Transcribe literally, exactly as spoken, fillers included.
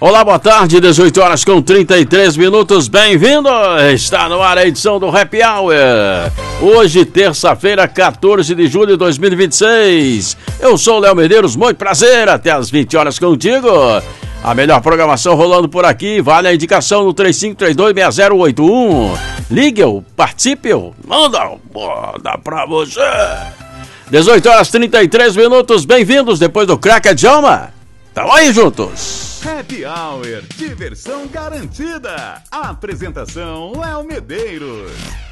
Olá, boa tarde, dezoito horas com trinta e três minutos, bem-vindo, está no ar a edição do Happy Hour, hoje terça-feira, quatorze de julho de dois mil e vinte e seis, eu sou o Léo Medeiros, muito prazer, até as vinte horas contigo, a melhor programação rolando por aqui, vale a indicação no três cinco três dois seis zero oito um, ligue-o, participe-o, manda, manda pra você, dezoito horas trinta e três minutos, bem-vindos depois do Crack Adjama, tamo aí juntos. Happy Hour, diversão garantida. Apresentação Léo Medeiros.